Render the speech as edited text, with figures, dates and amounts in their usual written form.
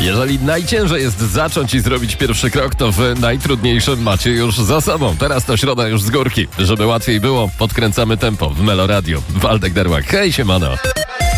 Jeżeli najciężej jest zacząć i zrobić pierwszy krok, to wy najtrudniejszym macie już za sobą. Teraz to środa już z górki. Żeby łatwiej było, podkręcamy tempo w Melo Radio. Waldek Derłak. Hej, siemano.